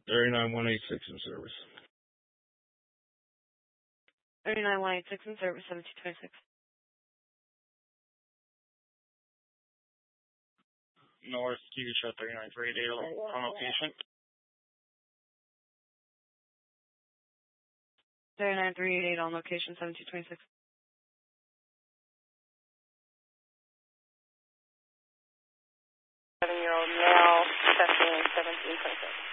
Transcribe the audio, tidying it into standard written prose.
39186 in service. 39186 in service, 7226. North Fuchsia 39388 on location. 39388 on location, 7226. 7-year-old male, testing 1726.